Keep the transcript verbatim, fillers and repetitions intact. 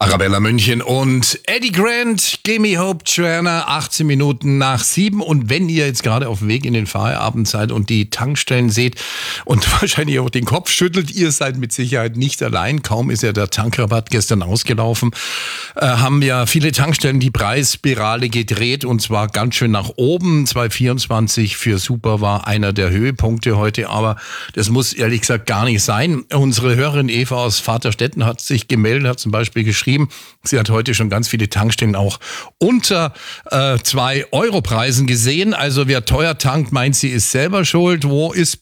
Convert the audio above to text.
Arabella München und Eddie Grant, Gimme Hope Joanna, achtzehn Minuten nach sieben. Und wenn ihr jetzt gerade auf dem Weg in den Feierabend seid und die Tankstellen seht und wahrscheinlich auch den Kopf schüttelt, ihr seid mit Sicherheit nicht allein. Kaum ist ja der Tankrabatt gestern ausgelaufen, äh, haben ja viele Tankstellen die Preisspirale gedreht und zwar ganz schön nach oben. zwanzig vierundzwanzig für Super war einer der Höhepunkte heute, aber das muss ehrlich gesagt gar nicht sein. Unsere Hörerin Eva aus Vaterstetten hat sich gemeldet, hat zum Beispiel geschrieben, sie hat heute schon ganz viele Tankstellen auch unter äh, zwei Euro Preisen gesehen. Also wer teuer tankt, meint, sie ist selber schuld. Wo ist